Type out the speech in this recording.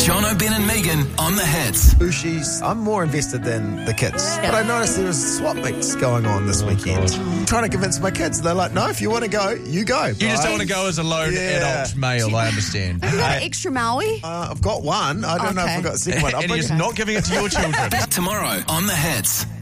John O'Ben and Megan on the hits. I'm more invested than the kids. But I noticed there was swap meets going on this weekend. I'm trying to convince my kids. They're like, no, if you want to go, you go. You just don't want to go as a lone adult male, I understand. Have you got an extra Maui? I've got one. I don't know if I've got the second one. And you're just not giving it to your children. Tomorrow on the hits.